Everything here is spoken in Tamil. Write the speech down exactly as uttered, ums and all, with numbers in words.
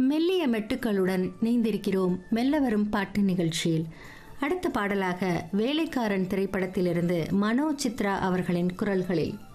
மெல்லிய மெட்டுக்களுடன் இணைந்திருக்கிறோம் மெல்ல வரும் பாட்டு நிகழ்ச்சியில். அடுத்த பாடலாக வேலைக்காரன் திரைப்படத்திலிருந்து மனோ சித்ரா அவர்களின் குரல்களில்